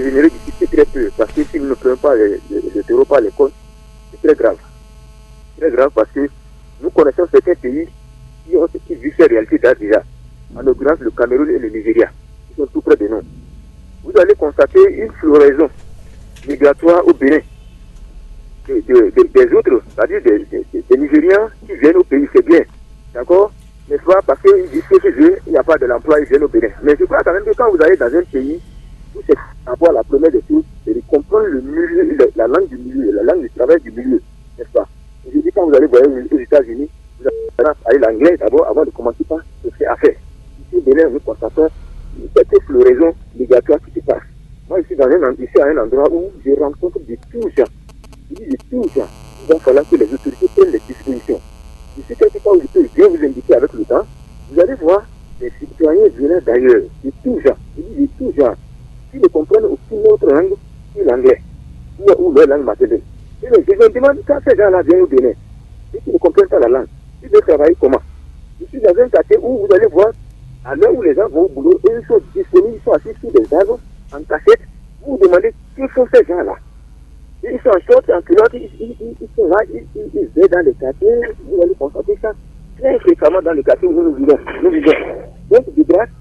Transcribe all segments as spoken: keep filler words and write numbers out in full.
dégénérer d'ici très peu, parce que si nous ne prenons pas les, les, les terreaux par les côtes, c'est très grave. C'est très grave parce que nous connaissons certains pays qui ont qui vivent ces réalités déjà. En l'occurrence, le Cameroun et le Nigeria, qui sont tout près de nous. Vous allez constater une floraison migratoire au Bénin de, de, de, des autres, c'est-à-dire des, des, des Nigériens qui viennent au pays, c'est bien, d'accord? N'est-ce pas? Parce qu'ils disent que chez eux, il n'y a pas de l'emploi, ils viennent au Bénin. Mais je crois quand même que quand vous allez dans un pays où c'est avoir la première des choses, c'est de comprendre le milieu, la langue du milieu, la langue du travail du milieu, n'est-ce pas? Et je dis quand vous allez voyager aux États-Unis, vous allez parler l'anglais d'abord avant de commencer par ce qui est à faire. Ici au Bénin, nous constatons cette floraison migratoire qui se passe. Moi, je suis dans un, ici à un endroit où je rencontre de tous gens. Je dis de tous gens. Il va falloir que les autorités prennent les dispositions. Ici, quelque part où je peux bien vous indiquer avec le temps, vous allez voir des citoyens venant d'ailleurs, de tous gens. Je dis de tous gens. Qui ne comprennent aucune autre langue que l'anglais, ou, ou leur langue maternelle. Et je me demande quand ces gens-là viennent au Bénin, et qu'ils ne comprennent pas la langue, ils doivent travailler comment? Je suis dans un quartier où vous allez voir, à l'heure où les gens vont au boulot, eux, ils sont disponibles, ils sont assis sous des arbres, en cachette, vous vous demandez que font ces gens-là. Ils sont en short, en culotte, ils, ils, ils, ils sont là, ils, ils, ils vivent dans les quartiers, vous allez constater ça très fréquemment dans le quartier où nous vivons. Nous vivons. Donc, de grâce,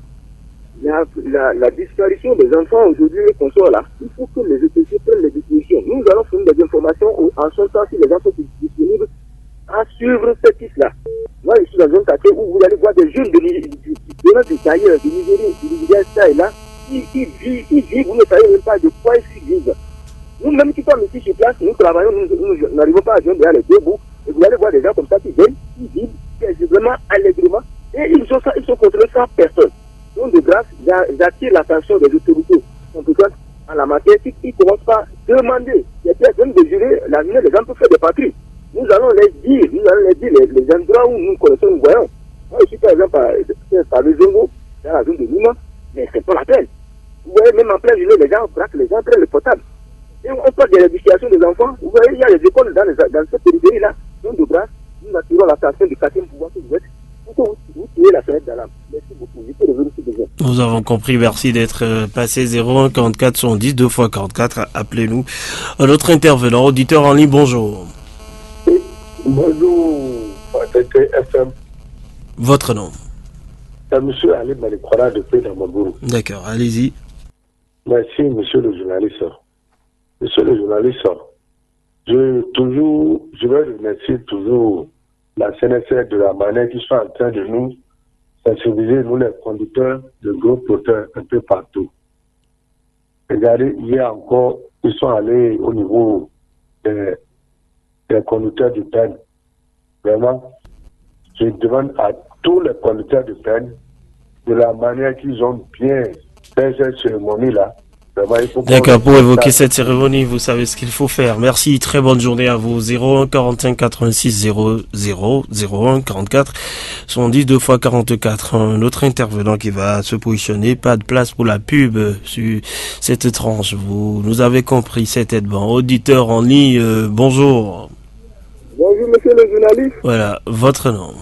la, la, la disparition des enfants aujourd'hui qu'on sort là, il faut que les autorités prennent les dispositions. Nous allons fournir des informations en son temps si les enfants sont disponibles à suivre cette piste-là. Moi, je suis dans un quartier où vous allez voir des jeunes de d'ailleurs, du Nigeria, du Nigeria, ça et là, qui, qui vivent, qui vivent, vous ne savez même pas de quoi ils vivent. Nous-mêmes qui sommes ici sur place, nous travaillons, nous n'arrivons pas à joindre les deux bouts, et vous allez voir des gens comme ça qui viennent, qui vivent, qui vraiment allègrement, et ils sont, ils sont contrôlés sans personne. Donc, de grâce, j'attire l'attention des autorités compétentes en la matière qui ne commencent pas à demander, les personnes de jurer l'avenir des gens pour faire des patries. Nous allons les dire, nous allons les dire, les, les endroits où nous connaissons, nous voyons. Moi, je suis par exemple par, par le Zongo, dans la zone de Lima, mais c'est pas la peine. Vous voyez, même en plein journée, les gens braquent, les gens prennent le potable. Et on parle de l'éducation des enfants. Vous voyez, il y a des écoles dans, les, dans cette périphérie-là. Donc, de grâce, nous attirons l'attention du quartier pour voir que vous êtes, pour que vous, vous tirez la sonnette d'alarme. Merci beaucoup. Je peux revenir sur besoin. Nous avons compris. Merci d'être passé. Zéro un quarante-quatre soixante-dix deux fois quarante-quatre. Appelez-nous. Notre intervenant, auditeur en ligne, bonjour. Bonjour, F M. Votre nom? C'est monsieur Ali Malikwara depuis Namabourou. D'accord, allez-y. Merci, monsieur le journaliste. Monsieur le journaliste, je, toujours, je vais remercier toujours la C N S R de la manière qu'ils sont en train de nous sensibiliser, nous les conducteurs de gros porteurs un peu partout. Regardez, hier encore, ils sont allés au niveau des, des conducteurs de peine. Vraiment, je demande à tous les conducteurs de peine de la manière qu'ils ont bien fait cette cérémonie-là. D'accord, pour évoquer cette cérémonie, vous savez ce qu'il faut faire. Merci, très bonne journée à vous. zéro un quarante-cinq quatre-vingt-six zéro zéro zéro un quarante-quatre soixante-dix deux fois quarante-quatre. Un autre intervenant qui va se positionner. Pas de place pour la pub sur cette tranche. Vous nous avez compris, c'était bon. Auditeur en ligne, euh, bonjour. Bonjour, monsieur le journaliste. Voilà, votre nom.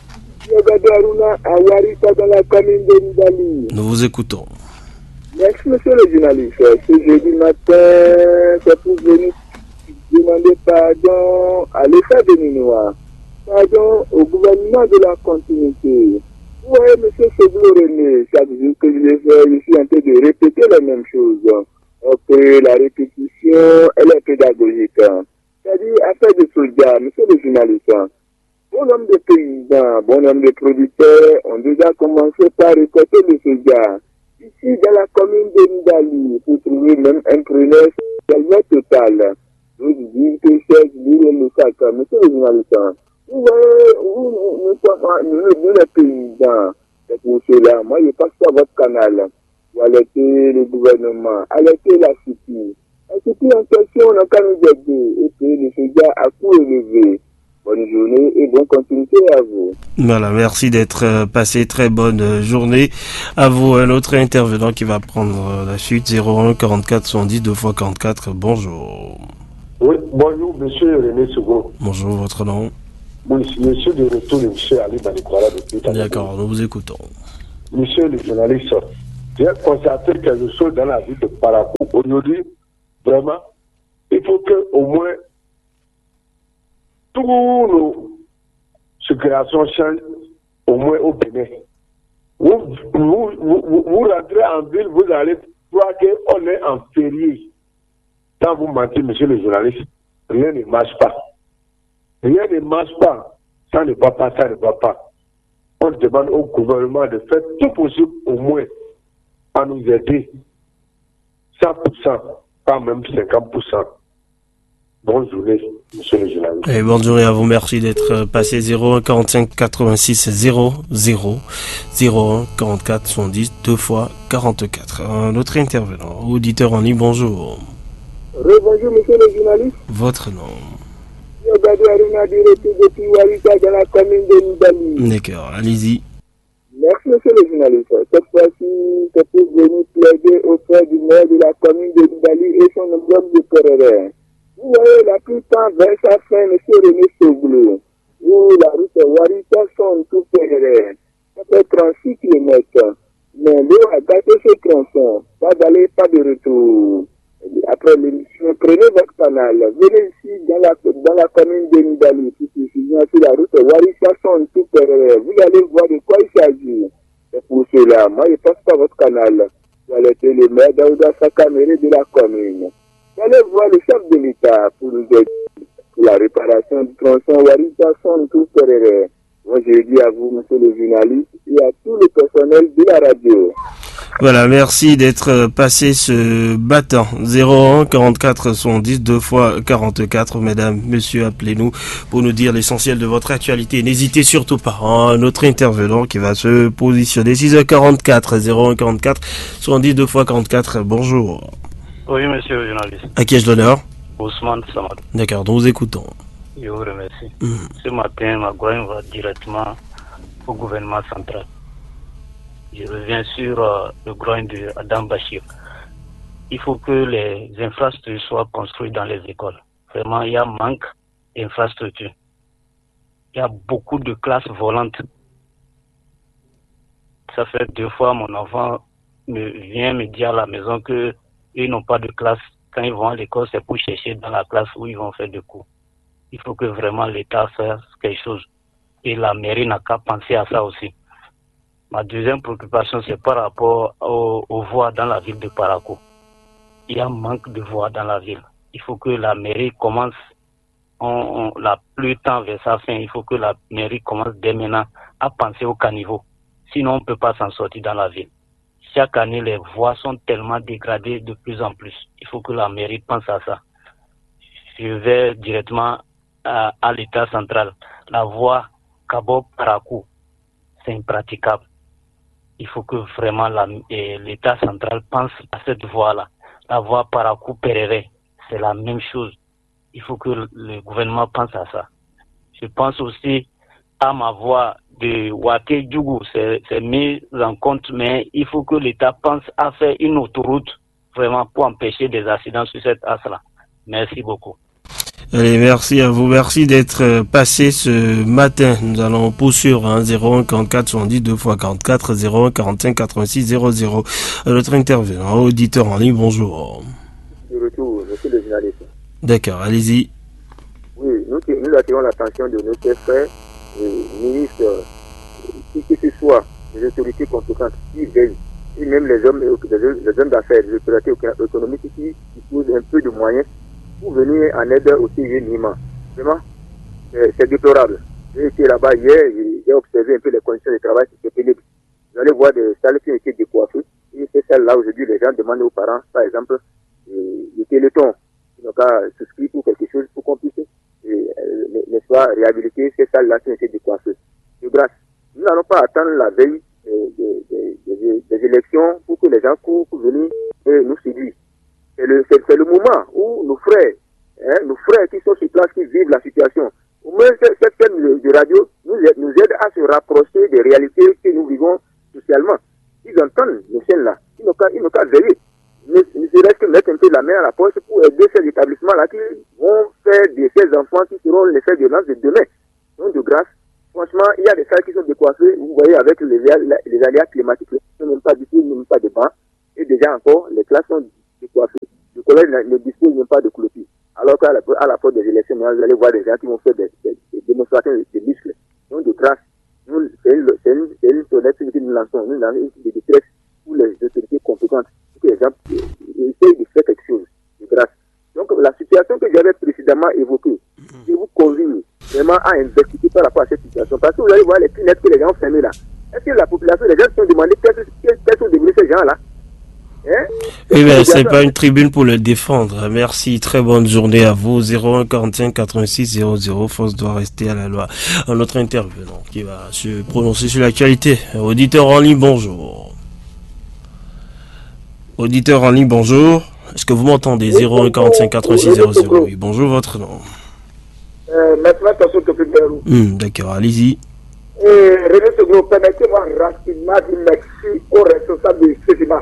Nous vous écoutons. Merci, monsieur le journaliste. Ce jeudi matin, c'est pour venir demander pardon à l'État béninois, pardon au gouvernement de la continuité. Vous voyez, monsieur Seblo René, chaque jour que je l'ai fait, je suis en train de répéter la même chose. Que la répétition, elle est pédagogique. C'est-à-dire, affaire de soldats, monsieur le journaliste, bon nombre de paysans, bon nombre de producteurs ont déjà commencé par récolter le soja. Ici, dans la commune de Ndali, pour trouver même un preneur tellement total. Nous disons que c'est le sac. Monsieur le journaliste, vous voyez, nous, nous, nous, nous les paysans, c'est pour cela. Moi, je passe sur votre canal. Vous alertez le gouvernement, alertez la cité. La cité en question, on n'a qu'à nous aider. Et puis, le soja à coût élevé. Bonne journée et bonne continuité à vous. Voilà, merci d'être passé. Très bonne journée à vous. Un autre intervenant qui va prendre la suite. zéro un quarante-quatre soixante-dix deux fois quarante-quatre. Bonjour. Oui, bonjour, monsieur René Sougo. Bonjour, votre nom? Oui, monsieur de retour, monsieur Ali Malikwara depuis. D'accord, nous vous écoutons. Monsieur le journaliste, j'ai constaté quelque chose dans la ville de Parakou. Aujourd'hui, vraiment, il faut qu'au moins tous nos circulations changent, au moins au Bénin. Vous, vous, vous, vous, vous rentrez en ville, vous allez voir qu'on est en férié. Quand vous mentez, monsieur le journaliste, rien ne marche pas. Rien ne marche pas. Ça ne va pas, ça ne va pas. On demande au gouvernement de faire tout possible, au moins, à nous aider. cent pour cent, pas même cinquante pour cent. Bonne journée, monsieur le journaliste. Et bonne journée à vous, merci d'être passé. Zéro un quarante-cinq quatre-vingt-six zéro zéro zéro un quarante-quatre soixante-dix deux fois quarante-quatre. Un autre intervenant, auditeur en ligne, bonjour. Rebonjour, monsieur le journaliste. Votre nom? Yobadi Aruna du retour depuis Warika dans la commune de Nidali. D'accord, allez-y. Merci, monsieur le journaliste. Cette fois-ci, c'est pour venir plaider auprès du maire de la commune de Nidali et son emblème de Perere. Vous voyez, la plupart vers sa fin, monsieur René Soglou, où la route Warika sonne tout Perere. Ça fait trente-six kilomètres. Mais l'eau a gâté ce tronçon. Pas d'aller, pas de retour. Après l'émission, prenez votre canal, venez ici dans la, dans la commune de Nidali, qui se situe sur la route Warissa son tout Perere. Vous allez voir de quoi il s'agit. C'est pour cela, moi je passe pas votre canal. Vous allez être le maire d'Aouda Sakamere de la commune. Vous allez voir le chef de l'État pour nous aider pour la réparation du tronçon Warissa son tout Perere. Moi je dis à vous, monsieur le journaliste, et à tout le personnel de la radio. Voilà, merci d'être passé ce battant. Zéro un quarante-quatre soixante-dix deux fois quarante-quatre. Mesdames, messieurs, appelez-nous pour nous dire l'essentiel de votre actualité. N'hésitez surtout pas. Un autre intervenant qui va se positionner. six heures quarante-quatre, zéro un quarante-quatre soixante-dix deux fois quarante-quatre. Bonjour. Oui, monsieur le journaliste. À qui ai-je l'honneur? Ousmane Samad. D'accord, nous vous écoutons. Je vous remercie. Mmh. Ce matin, ma grogne va directement au gouvernement central. Je reviens sur euh, le grogne de Adam Bachir. Il faut que les infrastructures soient construites dans les écoles. Vraiment, il y a manque d'infrastructures. Il y a beaucoup de classes volantes. Ça fait deux fois mon enfant me vient me dire à la maison que ils n'ont pas de classe. Quand ils vont à l'école, c'est pour chercher dans la classe où ils vont faire des cours. Il faut que vraiment l'État fasse quelque chose. Et la mairie n'a qu'à penser à ça aussi. Ma deuxième préoccupation, c'est par rapport aux, aux voies dans la ville de Parakou. Il y a un manque de voies dans la ville. Il faut que la mairie commence, on, on, la plus tard vers sa fin, il faut que la mairie commence dès maintenant à penser au caniveau. Sinon, on ne peut pas s'en sortir dans la ville. Chaque année, les voies sont tellement dégradées de plus en plus. Il faut que la mairie pense à ça. Je vais directement à, à l'État central. La voie Kabo-Parakou, c'est impraticable. Il faut que vraiment la, l'État central pense à cette voie-là. La voie Parakou-Perere, c'est la même chose. Il faut que le, le gouvernement pense à ça. Je pense aussi à ma voie de Waté-Djougou, c'est, c'est mis en compte, mais il faut que l'État pense à faire une autoroute vraiment pour empêcher des accidents sur cette axe-là. Merci beaucoup. Allez, merci à vous. Merci d'être passé ce matin. Nous allons poursuivre hein, zéro un quarante-quatre soixante-dix deux fois quarante-quatre, zéro un quarante-cinq quatre-vingt-six zéro zéro. Notre intervenant, auditeur en ligne, bonjour. De retour, monsieur le journaliste. D'accord, allez-y. Oui, nous, nous attirons l'attention de nos frères et ministres, qui que ce soit, les autorités compétentes qui veillent, et même les hommes, les hommes d'affaires, les autorités économiques qui, qui posent un peu de moyens pour venir en aide au C G Nîmes. Vraiment, c'est, c'est déplorable. J'ai été là-bas hier, j'ai observé un peu les conditions de travail, c'est pénible. Vous allez voir des salles qui ont été décoiffées, et ces salles-là, aujourd'hui, les gens demandent aux parents, par exemple, le téléthon, ils n'ont qu'à souscrire pour quelque chose pour qu'on puisse, n'est-ce pas, réhabiliter ces salles-là qui ont été décoiffées. De grâce, nous n'allons pas attendre la veille des, des, des, des élections pour que les gens courent pour venir et nous séduire. C'est le, c'est, c'est le moment où nos frères, hein, nos frères qui sont sur place, qui vivent la situation, au moins cette chaîne de radio nous, nous aide à se rapprocher des réalités que nous vivons socialement. Ils entendent les chaînes-là, ils n'ont qu'à, ils n'ont qu'à veiller. Ne, ne serait-ce que mettre un peu la main à la poche pour aider ces établissements-là qui vont faire de ces enfants qui seront les faits de violence de demain. Donc de grâce, Franchement, il y a des salles qui sont décoiffées, vous voyez, avec les, les aléas climatiques, les ne sont même pas du tout, même pas de bancs. Et déjà encore, les classes sont décoiffées. Le collège ne dispose même pas de clôture. Alors qu'à la, à la fois des élections, vous allez voir des gens qui vont faire des, des, des démonstrations de, de muscles, donc de traces. Nous, c'est une, c'est une, c'est une sonnette que nous lançons, nous lançons une de détresse pour les autorités compétentes, pour que les gens essayent de faire quelque chose de grâce. Donc, la situation que j'avais précédemment évoquée, je vous convie vraiment à investiguer par rapport à cette situation. Parce que vous allez voir les fenêtres que les gens ont fermées là. Est-ce que la population, les gens se sont demandé quels sont devenus ces gens-là? Hein? Oui, mais c'est pas une tribune pour le défendre. Merci, très bonne journée à vous. zéro un quarante-cinq quatre-vingt-six zéro zéro, Force doit rester à la loi. Un autre intervenant qui va se prononcer sur l'actualité. Auditeur en ligne, bonjour. Auditeur en ligne, bonjour. Est-ce que vous m'entendez? zéro un quarante-cinq quatre-vingt-six zéro zéro. Oui, bonjour, votre nom. Euh, maintenant, attention que hum, D'accord, allez-y. Et René Segro, permettez-moi rapidement de merci au responsable du Sétima.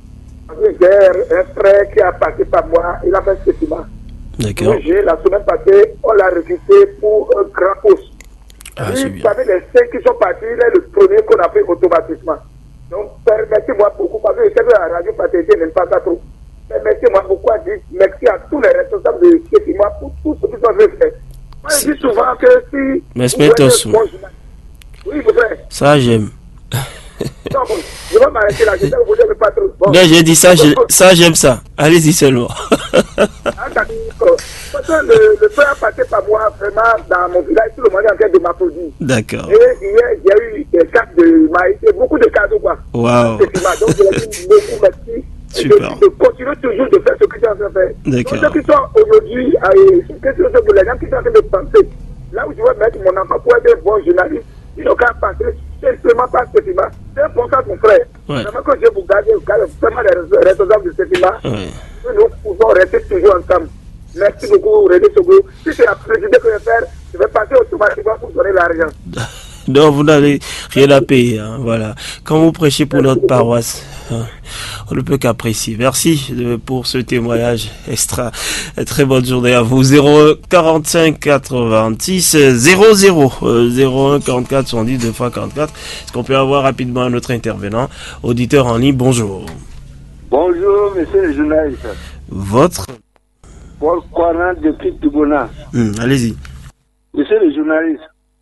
J'ai un frère qui a passé par moi, il a fait ce Sétima. D'accord. J'ai la semaine passée, on l'a recruté pour un grand poste. Ah, c'est bien. Parmi les cinq qui sont partis, il est le premier qu'on a fait automatiquement. Donc, permettez-moi beaucoup, parce que je sais que la radio paternité n'aime pas ça trop. Permettez-moi beaucoup à dire merci à tous les responsables de Sétima pour tout ce qu'ils ont fait. Moi, je dis souvent que si... Mais ce méthode, oui, vous frère. Ça, j'aime. Non, bon, je vais m'arrêter là, je sais que vous n'aimez pas trop. Bon. Non, j'ai dit ça, ça j'aime ça. Allez-y seulement. Ah, d'accord. Parce que le, le frère a passé par moi, vraiment, dans mon village, tout le monde est en train de m'applaudir. D'accord. Et hier, il y a eu des cartes de maïs, beaucoup de cadeaux, quoi. Waouh. Donc, je leur dis beaucoup merci. Super. Je, je continue toujours de faire ce que j'ai en train de faire. D'accord. Donc, ceux qui sont aujourd'hui, c'est quelque chose que les gens qui sont en train de penser, là où je vais mettre mon enfant pour être un bon journaliste, ils n'ont qu'à passer simplement par ce climat. C'est un bon cas, mon frère. Ouais. Vraiment que je vous garde, vous garde vraiment les responsables de ce climat. Ouais. Nous pouvons rester toujours ensemble. Merci beaucoup, René Sogo. Si c'est la présidente que je vais faire, je vais passer automatiquement pour donner l'argent. Non, vous n'avez rien à payer, hein, voilà. Quand vous prêchez pour notre paroisse, hein, on ne peut qu'apprécier. Merci de, pour ce témoignage extra. Très bonne journée à vous. zéro quarante-cinq quatre-vingt-six zéro zéro zéro un quarante-quatre soixante-dix deux fois quarante-quatre. Est-ce qu'on peut avoir rapidement un autre intervenant? Auditeur en ligne, bonjour. Bonjour, monsieur le journaliste. Votre Paul Coran depuis Tibona. Hum, allez-y. Monsieur le journaliste,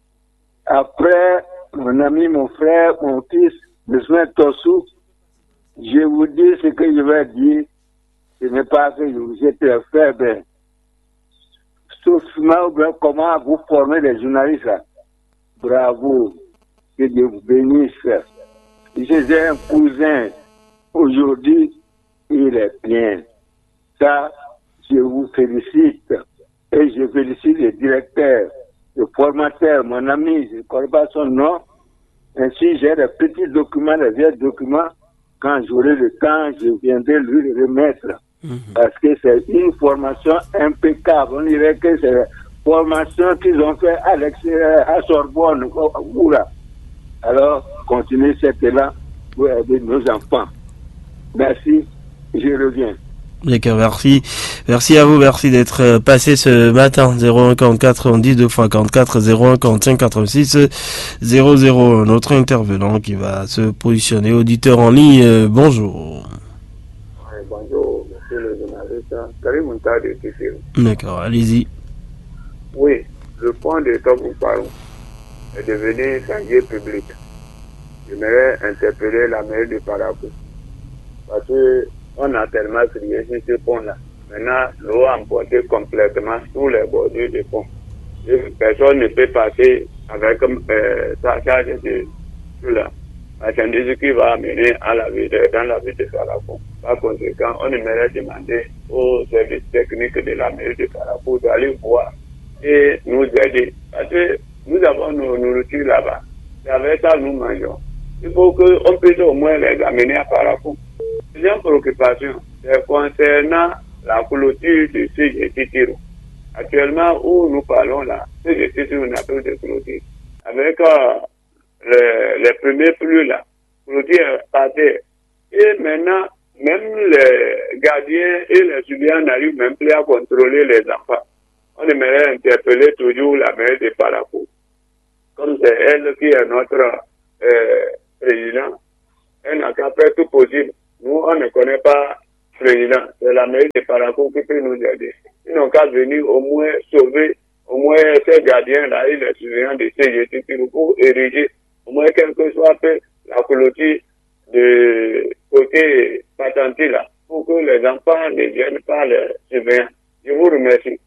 après mon ami, mon frère, mon fils, monsieur Tossou, je vous dis ce que je vais dire. Ce n'est pas que je vous ai très faible. Sauf comment vous formez les journalistes. Bravo. Que Dieu vous bénisse. J'ai un cousin. Aujourd'hui, il est bien. Ça, je vous félicite. Et je félicite le directeur, le formateur, mon ami, je ne connais pas son nom. Ainsi, j'ai des petits documents, des vieux documents. Quand j'aurai le temps, je viendrai lui remettre. Mmh. Parce que c'est une formation impeccable. On dirait que c'est une formation qu'ils ont fait à l'extérieur, à Sorbonne, ou là. Alors, continuez cette là pour aider nos enfants. Merci, je reviens. D'accord, merci. Merci à vous, merci d'être passé ce matin. zéro un quarante-quatre, on dit deux fois quarante-quatre, zéro un quarante-cinq quatre-vingt-six zéro zéro. Notre intervenant qui va se positionner. Auditeur en ligne, euh, bonjour. Ouais, bonjour, monsieur le journaliste. Karim Mounta de Kifir. D'accord, allez-y. Oui, le point de dont vous parlons est devenu chantier public. J'aimerais interpeller la mairie de Parakou. Parce que on a tellement crié sur ce pont-là. Maintenant, l'eau a emporté complètement tous les bordures du pont. Et personne ne peut passer avec euh, sa charge de tout la marchandise qui va amener à la ville, dans la ville de Parakou. Par conséquent, on aimerait demander aux services techniques de la mairie de Parakou d'aller voir et nous aider. Parce que nous avons nos nourritures là-bas. C'est avec ça que nous mangeons. Il faut qu'on puisse au moins les amener à Parakou. Deuxième préoccupation, c'est concernant la clôture du site de Titiro. Actuellement, où nous parlons là, c'est de Titiro, on appelle de clôture. Avec euh, les, les premiers pluies là, clôture par terre. Et maintenant, même les gardiens et les surveillants n'arrivent même plus à contrôler les enfants. On aimerait interpeller toujours la mairie de Parakou comme c'est elle qui est notre euh, président, elle n'a qu'à faire tout possible. Nous, on ne connaît pas le président. C'est la mairie de Parakou qui peut nous aider. Ils n'ont qu'à venir au moins sauver, au moins ces gardiens-là et les surveillants de C G T pour ériger, au moins quel que soit la clôture de côté patenté là, pour que les enfants ne viennent pas les surveillants. Je vous remercie.